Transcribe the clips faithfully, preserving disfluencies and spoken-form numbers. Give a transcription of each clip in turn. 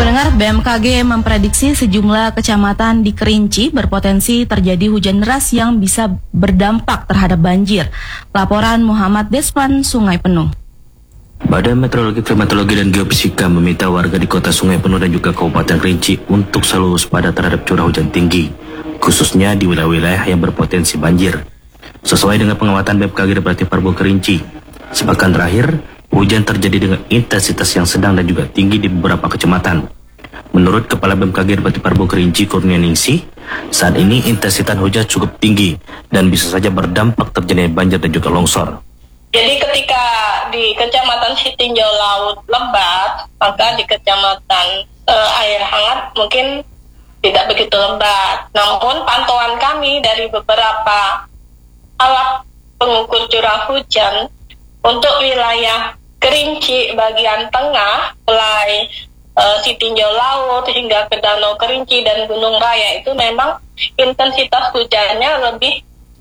Pendengar, B M K G memprediksi sejumlah kecamatan di Kerinci berpotensi terjadi hujan deras yang bisa berdampak terhadap banjir. Laporan Muhammad Desman, Sungai Penuh. Badan Meteorologi, Klimatologi, dan Geofisika meminta warga di kota Sungai Penuh dan juga Kabupaten Kerinci untuk selalu waspada terhadap curah hujan tinggi, khususnya di wilayah-wilayah yang berpotensi banjir. Sesuai dengan pengamatan B M K G Depati Parbo Kerinci, sepekan terakhir, hujan terjadi dengan intensitas yang sedang dan juga tinggi di beberapa kecamatan. Menurut Kepala B M K G Depati Parbo Kerinci, Kurnia Ningsi, saat ini intensitas hujan cukup tinggi dan bisa saja berdampak terjadinya banjir dan juga longsor. Jadi ketika di Kecamatan Sitinjau Laut lebat, maka di Kecamatan e, Air Hangat mungkin tidak begitu lebat. Namun pantauan kami dari beberapa alat pengukur curah hujan untuk wilayah Kerinci bagian tengah, mulai e, Sitinjau Laut hingga ke Danau Kerinci dan Gunung Raya, itu memang intensitas hujannya lebih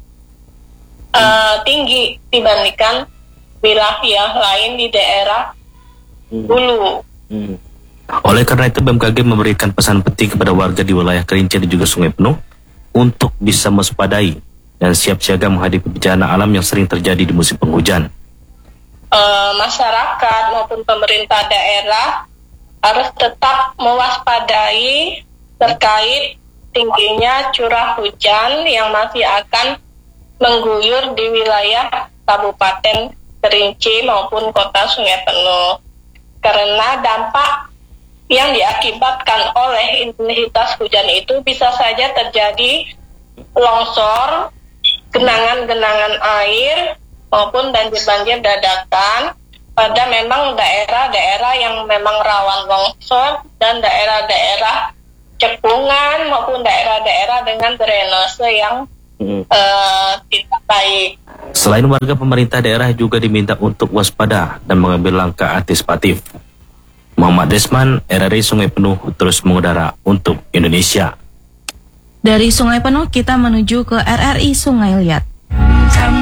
Uh, tinggi dibandingkan wilayah lain di daerah hulu. Hmm. Hmm. Oleh karena itu, B M K G memberikan pesan penting kepada warga di wilayah Kerinci dan juga Sungai Penuh untuk bisa mewaspadai dan siap siaga menghadapi bencana alam yang sering terjadi di musim penghujan. Uh, masyarakat maupun pemerintah daerah harus tetap mewaspadai terkait tingginya curah hujan yang masih akan mengguyur di wilayah Kabupaten Kerinci maupun Kota Sungai Penuh, karena dampak yang diakibatkan oleh intensitas hujan itu bisa saja terjadi longsor, genangan-genangan air maupun banjir-banjir dadakan pada memang daerah-daerah yang memang rawan longsor dan daerah-daerah cekungan maupun daerah-daerah dengan drainase yang Uh, tidak baik. Selain warga, pemerintah daerah juga diminta untuk waspada dan mengambil langkah antisipatif. Muhammad Desman, R R I Sungai Penuh, terus mengudara untuk Indonesia. Dari Sungai Penuh kita menuju ke R R I Sungai Liat.